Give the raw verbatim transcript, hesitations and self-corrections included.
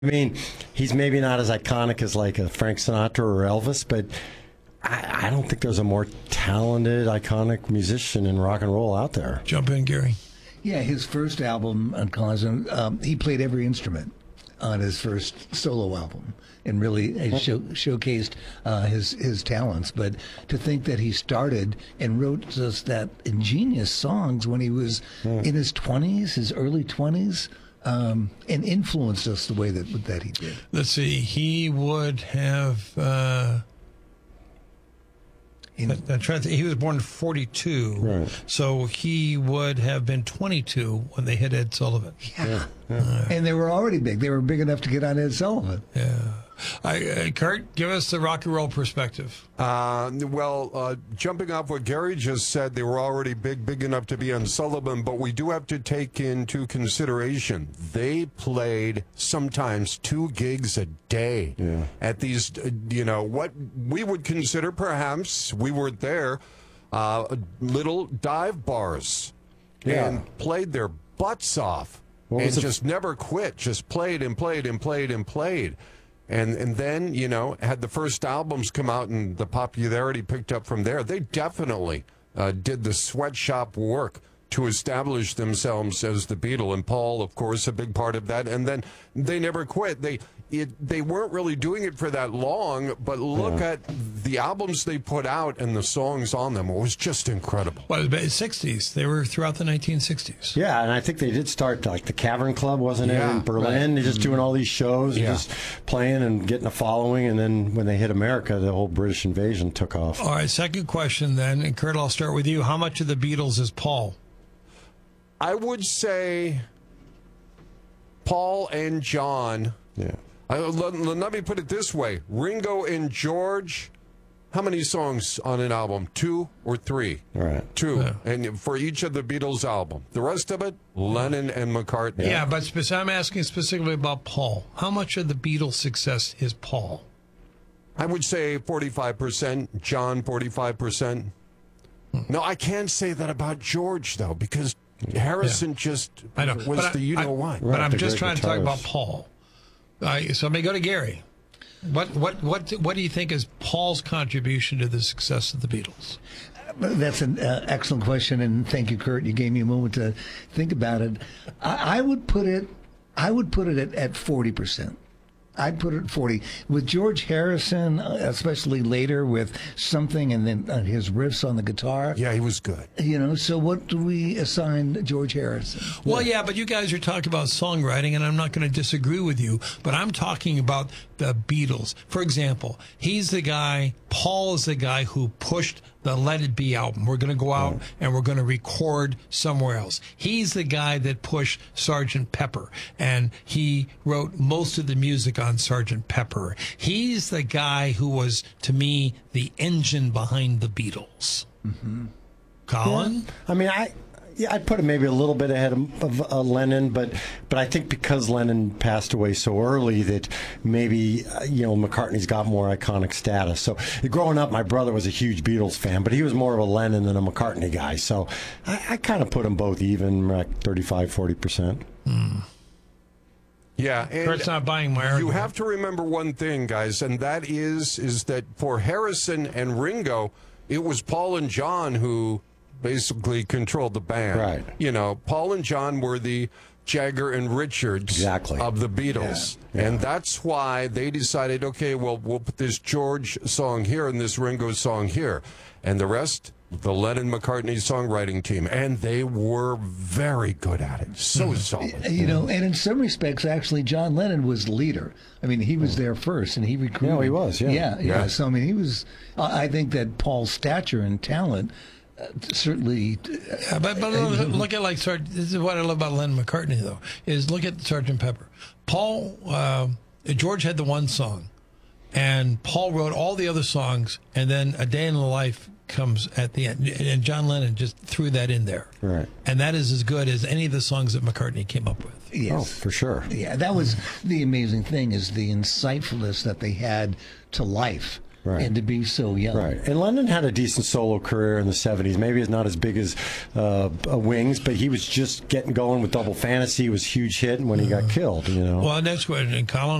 I mean, he's maybe not as iconic as like a Frank Sinatra or Elvis, but I, I don't think there's a more talented, iconic musician in rock and roll out there. Jump in, Gary. Yeah, his first album, Unconscious, um, he played every instrument on his first solo album and really uh, show, showcased uh, his his talents. But to think that he started and wrote just that ingenious songs when he was mm. in his twenties, his early twenties, um, and influenced us the way that that he did. Let's see. He would have. Uh, I'm trying to think, he was born in forty-two, right. So he would have been twenty-two when they hit Ed Sullivan. Yeah, yeah, yeah. Uh, and they were already big. They were big enough to get on Ed Sullivan. Yeah. I, uh, Kurt, give us the rock and roll perspective. Uh, well, uh, jumping off what Gary just said, they were already big, big enough to be on Sullivan, but we do have to take into consideration they played sometimes two gigs a day yeah. at these, uh, you know, what we would consider perhaps, we weren't there, uh, little dive bars yeah. and played their butts off what and was just it? never quit, just played and played and played and played. And and then, you know, had the first albums come out and the popularity picked up from there, they definitely uh, did the sweatshop work to establish themselves as the Beatles. And Paul, of course, a big part of that. And then they never quit. They it, they weren't really doing it for that long, but look yeah. at the albums they put out and the songs on them. It was just incredible. Well, it was the sixties. They were throughout the nineteen sixties. Yeah, and I think they did start like the Cavern Club, wasn't yeah, it, in Berlin? Right. They're just Mm-hmm. doing all these shows and yeah. just playing and getting a following. And then when they hit America, the whole British invasion took off. All right, second question then. And Kurt, I'll start with you. How much of the Beatles is Paul? I would say Paul and John. Yeah. Uh, let, let me put it this way. Ringo and George, how many songs on an album? Two or three? All right. Two. Yeah. And for each of the Beatles album. The rest of it, Lennon and McCartney. Yeah, but spe- I'm asking specifically about Paul. How much of the Beatles' success is Paul? I would say forty-five percent. John, forty-five percent. Hmm. No, I can't say that about George, though, because Harrison yeah. just I know. was but the I, you-know-why. But Right, I'm just great trying to talk guitarist. about Paul. Uh, so let me go to Gary. What what what what do you think is Paul's contribution to the success of the Beatles? That's an uh, excellent question, and thank you, Kurt. You gave me a moment to think about it. I, I would put it, I would put it at, at forty percent. I'd put it at forty. With George Harrison, uh, especially later with Something and then uh, his riffs on the guitar. Yeah, he was good. You know, so what do we assign George Harrison? Well, yeah, but you guys are talking about songwriting, and I'm not going to disagree with you, but I'm talking about the Beatles. For example, he's the guy, Paul is the guy who pushed the Let It Be album. We're going to go out and we're going to record somewhere else. He's the guy that pushed Sergeant Pepper, and he wrote most of the music on Sergeant Pepper. He's the guy who was, to me, the engine behind the Beatles. Mm-hmm. Colin? Yeah. I mean, I yeah, I'd put him maybe a little bit ahead of, of uh, Lennon, but but I think because Lennon passed away so early that maybe uh, you know McCartney's got more iconic status. So growing up, my brother was a huge Beatles fan, but he was more of a Lennon than a McCartney guy. So I, I kind of put them both even, like thirty-five, forty percent. Mm. Yeah, and Kurt's not buying my argument. you have to remember one thing, guys, and that is is that for Harrison and Ringo, it was Paul and John who basically controlled the band. Right. You know, Paul and John were the Jagger and Richards Exactly. of the Beatles. Yeah. Yeah. And that's why they decided, okay, well, we'll put this George song here and this Ringo song here. And the rest, the Lennon-McCartney songwriting team. And they were very good at it. So solid. You know, and in some respects, actually, John Lennon was the leader. I mean, he was there first, and he recruited. Yeah, he was, yeah. Yeah, yeah. Yeah. So, I mean, he was, I think that Paul's stature and talent uh, certainly. Yeah, but but look, look at like Sergeant. This is what I love about Lennon McCartney though is look at Sergeant Pepper. Paul uh, George had the one song, and Paul wrote all the other songs, and then A Day in the Life comes at the end, and John Lennon just threw that in there. Right. And that is as good as any of the songs that McCartney came up with. Yes. Oh, for sure. Yeah, that was the amazing thing is the insightfulness that they had to life. Right. and to be so young. Right. And Lennon had a decent solo career in the seventies. Maybe it's not as big as uh, uh, Wings, but he was just getting going with Double Fantasy. It was a huge hit when he got killed, you know. Well, that's what Colin